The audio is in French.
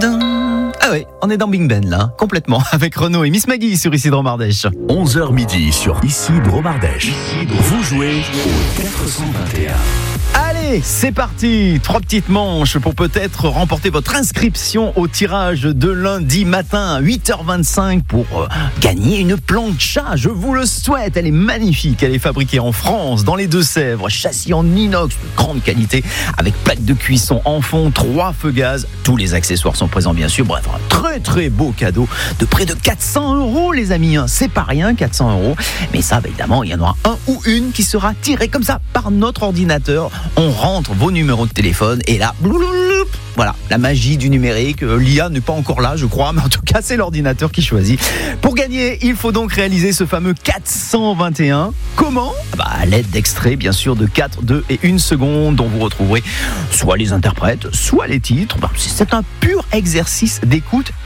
Ah ouais, on est dans Big Ben là, complètement, avec Renaud et Miss Maggie sur Ici Dromardèche. 11h midi sur Ici Dromardèche. Vous jouez au 421. Allez, c'est parti. 3 petites manches pour peut-être remporter votre inscription au tirage de lundi matin à 8h25 pour gagner une plancha. Je vous le souhaite. Elle est magnifique. Elle est fabriquée en France, dans les Deux-Sèvres. Châssis en inox de grande qualité avec plaque de cuisson en fond, 3 feux gaz. Tous les accessoires sont présents, bien sûr. Bref, un très très beau cadeau de près de 400 €, les amis. C'est pas rien, 400 €. Mais ça, évidemment, il y en aura un ou une qui sera tiré comme ça par notre ordinateur. On rentre vos numéros de téléphone et là, voilà, la magie du numérique. L'IA n'est pas encore là, je crois, mais en tout cas, c'est l'ordinateur qui choisit. Pour gagner, il faut donc réaliser ce fameux 421. Comment ? À l'aide d'extraits, bien sûr, de 4, 2 et 1 seconde, dont vous retrouverez soit les interprètes, soit les titres. C'est un pur exercice d'écoute